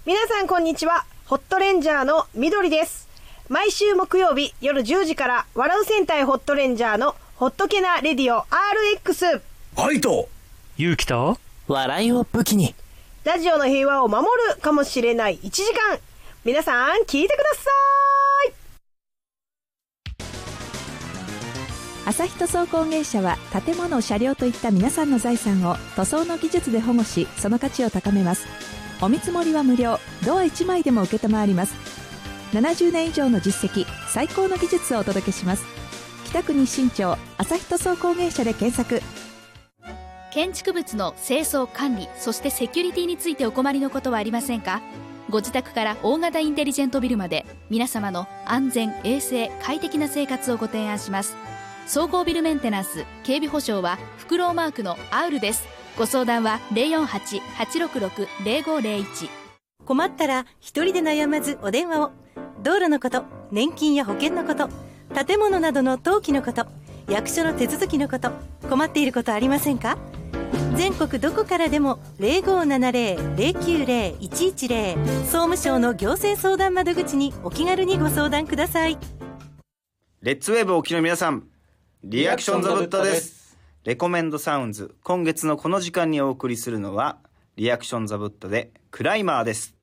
皆さんこんにちは。ホットレンジャーのみどりです。毎週木曜日夜10時から笑う戦隊ホットレンジャーのホットケナレディオ RX。 愛と勇気と笑いを武器にラジオの平和を守るかもしれない1時間、皆さん聞いてください。 朝日塗装工芸社は建物、車両といった皆さんの財産を塗装の技術で保護し、その価値を高めます。お見積もりは無料、ドア1枚でも受けたまわります。70年以上の実績、最高の技術をお届けします。北区日新町朝日塗装工芸社で検索。 建築物の清掃管理、そしてセキュリティについてお困りのことはありませんか？ご自宅から大型インテリジェントビルまで、皆様の安全衛生快適な生活をご提案します。総合ビルメンテナンス警備保証はフクロウマークのアウルです。ご相談は 048-866-0501。 困ったら一人で悩まずお電話を。道路のこと、年金や保険のこと、建物などの登記のこと、役所の手続きのこと、困っていることありませんか？全国どこからでも 0570-090-110 総務省の行政相談窓口にお気軽にご相談ください。 レッツウェーブお聞きの皆さん、リアクションザブッタです。レコメンドサウンズ、今月のこの時間にお送りするのはリアクションザブッタでクライマーです。